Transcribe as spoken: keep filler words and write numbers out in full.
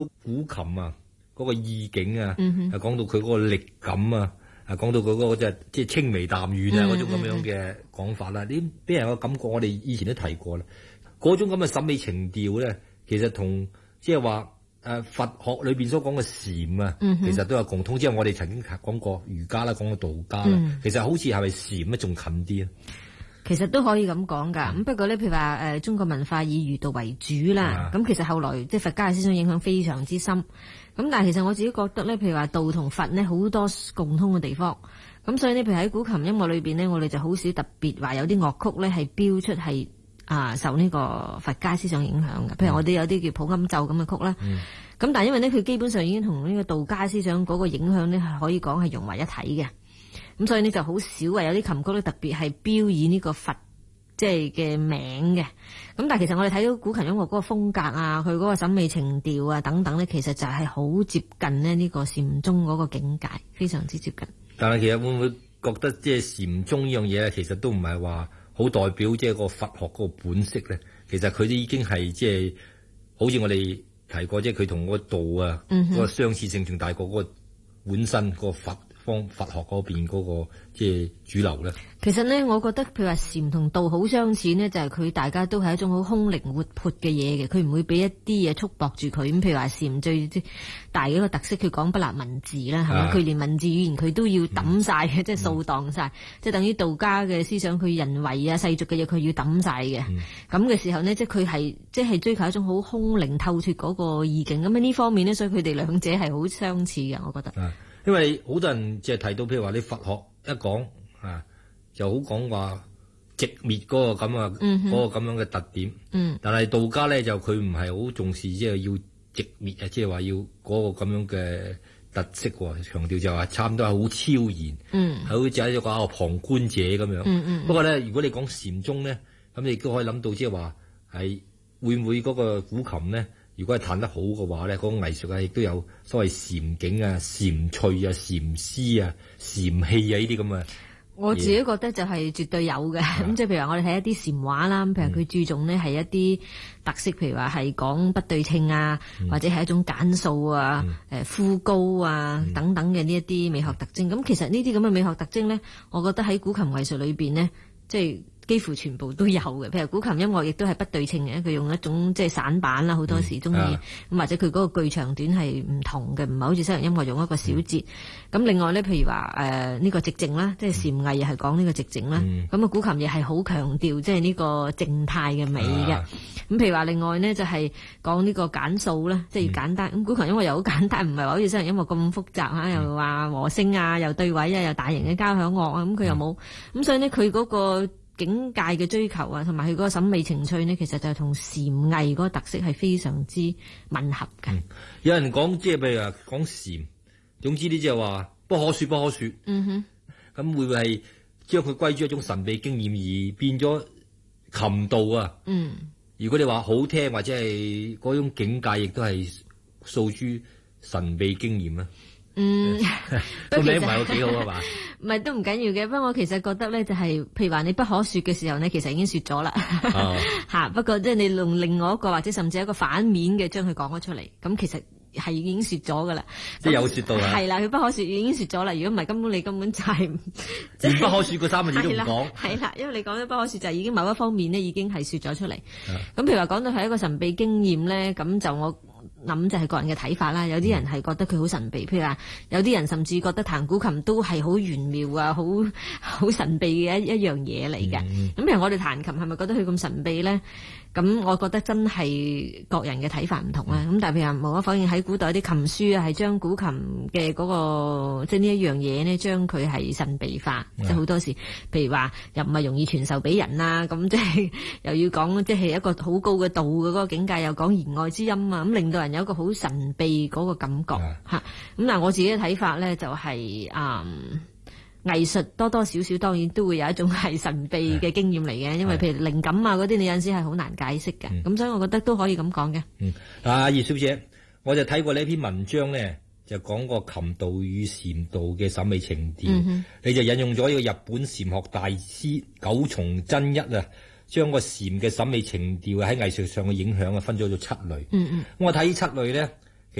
古琴啊，嗰、那個意境啊， 嗯、 啊講到佢嗰個力感啊，啊講到佢嗰個即係即係清微淡遠啊嗰、嗯、種咁樣嘅講法啦。呢俾人個感覺，我哋以前都提過啦。嗰種咁嘅審美情調咧，其實同即係話誒佛學裏邊所講嘅禪啊、嗯，其實都有共通。即係我哋曾經講過儒家啦，講過道家啦、嗯，其實好似係咪禪咧仲近啲啊？ 其實都可以咁講㗎，咁、嗯、不過咧，譬如話誒中國文化以儒道為主啦，咁、啊、其實後來即係佛家嘅思想影響非常之深，咁但係其實我自己覺得咧，譬如話道同佛呢，好多共通嘅地方，咁所以呢，譬如喺古琴音樂裏邊呢，我哋就好少特別話有啲樂曲咧係標出係啊受呢個佛家思想影響嘅，譬如我哋有啲叫普庵奏咁嘅曲啦，咁、嗯、但係因為呢，佢基本上已經同呢個道家思想嗰個影響呢，係可以講係融為一體嘅。咁所以呢就好少話有啲琴曲咧特別係標以呢個佛即係嘅名嘅，咁但係其實我哋睇到古琴音樂嗰個風格啊，佢嗰個審美情調啊等等咧，其實就係好接近咧呢個禪宗嗰個境界，非常之接近。 但係其實會唔會覺得即係禪宗呢樣嘢咧，其實都唔係話好代表即係個佛學嗰個本色咧？其實佢都已經係即係好似我哋提過，即係佢同嗰個道啊嗰、嗯嗰個相似性仲大過嗰個本身嗰個佛。方佛學嗰邊嗰個即係主流咧， 其實咧，我覺得譬如話禪同道好相似呢，就係、是、佢大家都係一種好空靈活潑嘅嘢嘅，佢唔會俾一啲嘢束縛住佢。咁譬如話禪最大嘅一個特色，佢講不立文字啦，係嘛？佢連文字語言佢都要抌晒嘅，即係掃蕩晒，即係等於道家嘅思想，佢人為啊世俗嘅嘢，佢要抌晒嘅。咁、嗯、嘅時候呢，即係佢係即係追求一種好空靈透脫嗰個意境。咁喺呢方面呢，所以佢哋兩者係好相似嘅，我覺得。 啊因為好多人即係提到，譬如話你佛學一講啊，就好講話直滅嗰個咁啊，嗰個咁樣嘅特點。嗯。但係道家咧就佢唔係好重視，即係要直滅啊，即係話要嗰個咁樣嘅特色喎。強調就話差唔多係好超然。嗯。係好似喺度講旁觀者咁樣。嗯嗯。不過咧，如果你講禪宗咧，咁你亦都可以諗到，即係話係會唔會嗰個古琴咧？如果係彈得好嘅話咧，嗰、那個藝術啊，亦都有所謂禪境啊、禪趣啊、禪思啊、禪氣啊呢啲咁嘅。 我自己覺得就係絕對有嘅。咁即係譬如話我哋睇一啲禪畫啦，譬如佢注重呢係一啲特色，譬如話係講不對稱啊，嗯、或者係一種簡素啊、誒、嗯、枯高啊、嗯、等等嘅呢一啲美學特徵。咁、嗯、其實呢啲咁嘅美學特徵咧，我覺得喺古琴藝術裏邊呢，即係。幾乎全部都有嘅，譬如古琴音樂亦都係不對稱嘅，佢用一種即係散板啦，好多時中意咁，嗯、或者佢嗰個句長短係唔同嘅，唔係好似西洋音樂用一個小節。咁、嗯、另外咧，譬如話誒呢個寂靜啦，即係禪藝又係講呢個寂靜啦。咁、嗯、啊古琴亦係好強調即係呢個靜態嘅美嘅。咁、啊、譬如話另外呢，就係講呢個簡素啦，即係要簡單。咁、嗯、古琴音樂又好簡單，唔係話好似西洋音樂咁複雜嚇，又話和聲啊，又對位啊，又大型嘅交響樂啊，咁佢又冇。咁、嗯、所以呢，佢嗰個境界嘅追求啊，同埋佢嗰個審美情趣呢，其實就係同禪藝嗰個特色係非常之吻合嘅、嗯。 有人講即係譬如話講禪，總之呢就係話不可說不可說。嗯哼，咁會唔會係將佢歸於一種神秘經驗而變咗琴道啊？嗯，如果你話好聽或者係嗰種境界，亦都係訴諸神秘經驗啊。嗯，個名唔係好幾好啊嘛， 唔係都唔緊要嘅。不過我其實覺得咧，就係、是、譬如話你不可說嘅時候呢，其實已經說咗啦。吓、哦，不過即係你用另外一個或者甚至一個反面嘅將佢講咗出嚟，咁其實係已經說咗噶啦。 即係有說到啦。係啦， 佢不可說已經說咗啦。如果唔係，根本你根本就係、是、 連不可說嗰三個字都唔講。係啦，因為你講咗不可說就係已經某一方面呢已經係說咗出嚟。咁譬如話講到係一個神秘經驗咧，咁就我。諗就係個人嘅睇法啦，有啲人係覺得佢好神秘，譬如話有啲人甚至覺得彈古琴都係好玄妙啊，好好神秘嘅一一樣嘢嚟嘅。咁、嗯、譬如我哋彈琴係咪覺得佢咁神秘咧？咁我覺得真係各人嘅睇法唔同啦。咁、嗯、但係譬如無可否認喺古代啲琴書啊，係將古琴嘅嗰、那個即係呢一樣嘢呢，將佢係神秘化，即係好多時，譬如話又唔係容易傳授俾人啦，咁即係又要講即係一個好高嘅道嘅嗰個境界，又講言外之音啊，咁令到人有一個好神秘嗰個感覺吓。咁嗱、嗯，我自己嘅睇法咧就係、是、嗯。藝術多多少少當然都會有一種係神秘嘅經驗嚟嘅，因為譬如靈感啊嗰啲，你有陣時係好難解釋嘅。咁、嗯、所以我覺得都可以咁講嘅。 嗯，阿葉小姐，我就睇過呢篇文章咧，就講過琴道與禪道嘅審美情調、嗯。你就引用咗呢個日本禪學大師九重真一啊，將個禪嘅審美情調喺藝術上嘅影響啊，分咗做七類。嗯嗯，我睇七類咧。